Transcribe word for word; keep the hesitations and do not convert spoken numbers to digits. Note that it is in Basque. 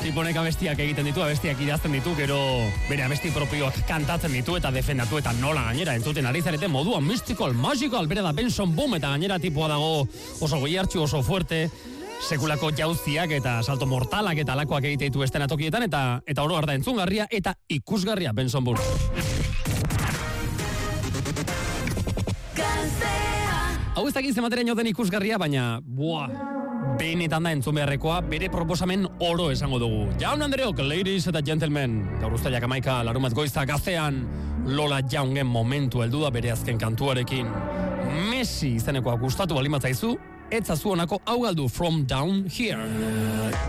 Tiponek abestiak egiten ditu, abestiak idazten ditu, gero bere abesti propioak kantatzen ditu eta defendatu eta nola gainera entzuten ari zarete moduan mystical, magical, bere da Benson Boom eta gainera tipoa dago oso goiartxu, oso fuerte, sekulako jauziak eta salto mortalak eta alakoak egite ditu estenatokietan eta eta oro harta entzungarria eta ikusgarria Benson Boom. Hau ez dakit zemateraino den ikusgarria, baina, buah, benetan da entzun beharrekoa, bere proposamen oro esango dugu. Jaun Andreok, ladies eta gentlemen, gaur ustailak amaika, larumat goizta gaztean, Lola Jaungen momentu heldu da bere azken kantuarekin. Messi izenekoa gustatu balimatzaizu, etzazu honako hau galdu From Down Here.